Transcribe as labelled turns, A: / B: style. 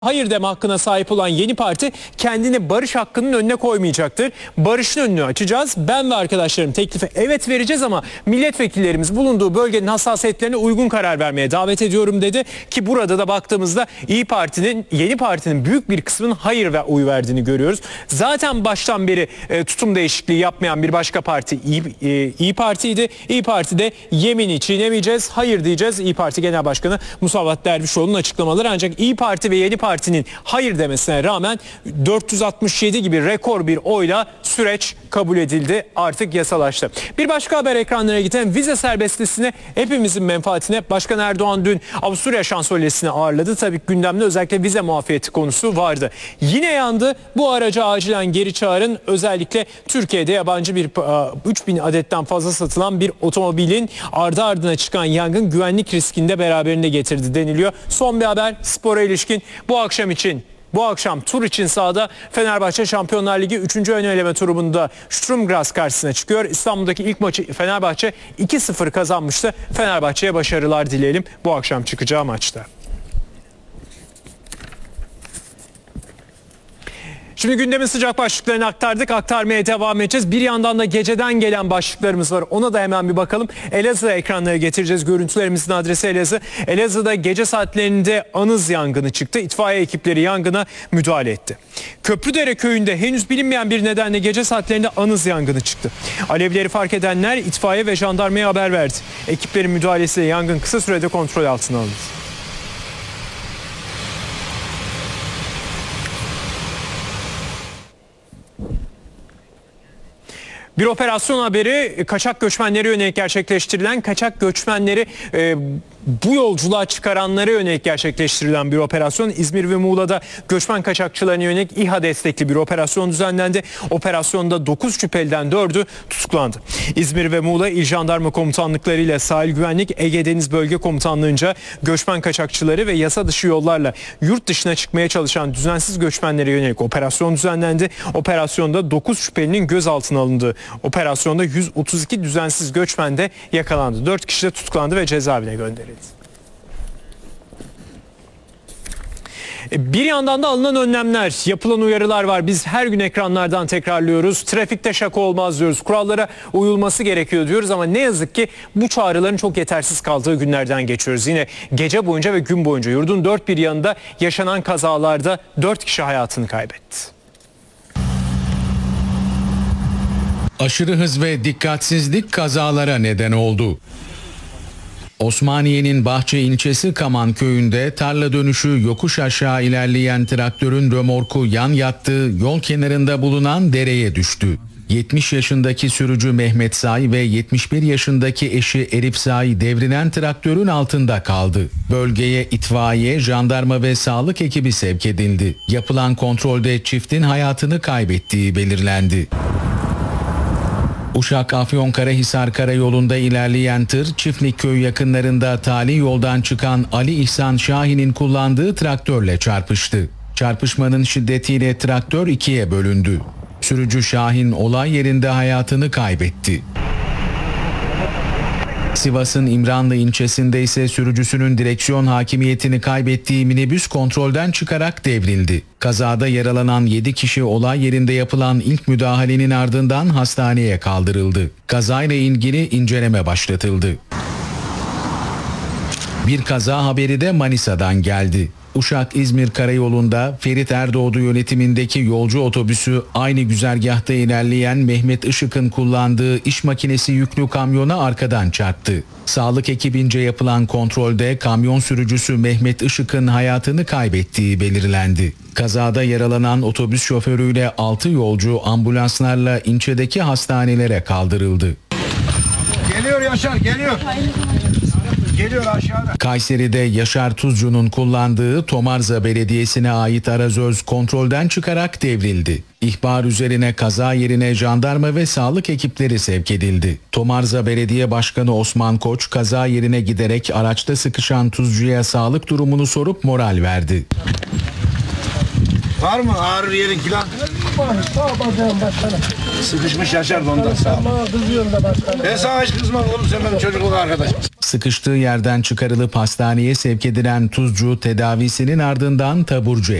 A: Hayır deme hakkına sahip olan yeni parti kendini barış hakkının önüne koymayacaktır. Barışın önünü açacağız. Ben ve arkadaşlarım teklife evet vereceğiz ama milletvekillerimiz bulunduğu bölgenin hassasiyetlerine uygun karar vermeye davet ediyorum dedi. Ki burada da baktığımızda yeni partinin büyük bir kısmının hayır ve oy verdiğini görüyoruz. Zaten baştan beri tutum değişikliği yapmayan bir başka parti İYİ Parti'ydi. İYİ Parti'de yemini çiğnemeyeceğiz, hayır diyeceğiz. İYİ Parti Genel Başkanı Musavat Dervişoğlu'nun açıklamaları, ancak İYİ Parti ve yeni partinin hayır demesine rağmen 467 gibi rekor bir oyla süreç kabul edildi. Artık yasalaştı. Bir başka haber ekranlarına giden vize serbestlisine hepimizin menfaatine. Başkan Erdoğan dün Avusturya şansölyesini ağırladı. Tabii gündemde özellikle vize muafiyeti konusu vardı. Yine yandı. Bu aracı acilen geri çağırın. Özellikle Türkiye'de yabancı bir 3000 adetten fazla satılan bir otomobilin ardı ardına çıkan yangın güvenlik riskini de beraberinde getirdi deniliyor. Son bir haber spora ilişkin. Bu akşam tur için sahada Fenerbahçe Şampiyonlar Ligi 3. ön eleme turunda Sturm Graz karşısına çıkıyor. İstanbul'daki ilk maçı Fenerbahçe 2-0 kazanmıştı. Fenerbahçe'ye başarılar dileyelim bu akşam çıkacağı maçta. Şimdi gündemin sıcak başlıklarını aktarmaya devam edeceğiz. Bir yandan da geceden gelen başlıklarımız var. Ona da hemen bir bakalım. Elazığ ekranlara getireceğiz. Görüntülerimizin adresi Elazığ. Elazığ'da gece saatlerinde anız yangını çıktı. İtfaiye ekipleri yangına müdahale etti. Köprüdere köyünde henüz bilinmeyen bir nedenle gece saatlerinde anız yangını çıktı. Alevleri fark edenler itfaiye ve jandarmaya haber verdi. Ekiplerin müdahalesiyle yangın kısa sürede kontrol altına alındı. Bir operasyon haberi, kaçak göçmenlere yönelik gerçekleştirilen, kaçak göçmenleri bu yolculuğa çıkaranlara yönelik gerçekleştirilen bir operasyon. İzmir ve Muğla'da göçmen kaçakçılarına yönelik İHA destekli bir operasyon düzenlendi. Operasyonda 9 şüpheliden 4'ü tutuklandı. İzmir ve Muğla İl Jandarma Komutanlıkları ile Sahil Güvenlik Ege Deniz Bölge Komutanlığı'nca göçmen kaçakçıları ve yasa dışı yollarla yurt dışına çıkmaya çalışan düzensiz göçmenlere yönelik operasyon düzenlendi. Operasyonda 9 şüphelinin gözaltına alındığı operasyonda 132 düzensiz göçmen de yakalandı. 4 kişi de tutuklandı ve cezaevine gönderildi. Bir yandan da alınan önlemler, yapılan uyarılar var. Biz her gün ekranlardan tekrarlıyoruz. Trafikte şaka olmaz diyoruz. Kurallara uyulması gerekiyor diyoruz ama ne yazık ki bu çağrıların çok yetersiz kaldığı günlerden geçiyoruz. Yine gece boyunca ve gün boyunca yurdun dört bir yanında yaşanan kazalarda 4 kişi hayatını kaybetti.
B: Aşırı hız ve dikkatsizlik kazalara neden oldu. Osmaniye'nin Bahçe ilçesi Kaman köyünde tarla dönüşü yokuş aşağı ilerleyen traktörün römorku yan yattığı yol kenarında bulunan dereye düştü. 70 yaşındaki sürücü Mehmet Say ve 71 yaşındaki eşi Elif Say devrilen traktörün altında kaldı. Bölgeye itfaiye, jandarma ve sağlık ekibi sevk edildi. Yapılan kontrolde çiftin hayatını kaybettiği belirlendi. Uşak-Afyonkarahisar karayolunda ilerleyen tır, Çiftlikköy yakınlarında tali yoldan çıkan Ali İhsan Şahin'in kullandığı traktörle çarpıştı. Çarpışmanın şiddetiyle traktör ikiye bölündü. Sürücü Şahin olay yerinde hayatını kaybetti. Sivas'ın İmranlı ilçesinde ise sürücüsünün direksiyon hakimiyetini kaybettiği minibüs kontrolden çıkarak devrildi. Kazada yaralanan 7 kişi olay yerinde yapılan ilk müdahalenin ardından hastaneye kaldırıldı. Kazayla ilgili inceleme başlatıldı. Bir kaza haberi de Manisa'dan geldi. Uşak-İzmir karayolunda Ferit Erdoğdu yönetimindeki yolcu otobüsü aynı güzergahta ilerleyen Mehmet Işık'ın kullandığı iş makinesi yüklü kamyona arkadan çarptı. Sağlık ekibince yapılan kontrolde kamyon sürücüsü Mehmet Işık'ın hayatını kaybettiği belirlendi. Kazada yaralanan otobüs şoförüyle 6 yolcu ambulanslarla ilçedeki hastanelere kaldırıldı.
C: Geliyor Yaşar, geliyor. Geliyor aşağıda.
B: Kayseri'de Yaşar Tuzcu'nun kullandığı Tomarza Belediyesi'ne ait arazöz kontrolden çıkarak devrildi. İhbar üzerine kaza yerine jandarma ve sağlık ekipleri sevk edildi. Tomarza Belediye Başkanı Osman Koç kaza yerine giderek araçta sıkışan Tuzcu'ya sağlık durumunu sorup moral verdi.
C: Var mı ağrır yerin filan? Sıkışmış Yaşar da ondan sağ ol. Ben sana hiç kızmam oğlum, sen benim çocukluk arkadaşım.
B: Sıkıştığı yerden çıkarılıp hastaneye sevk edilen Tuzcu tedavisinin ardından taburcu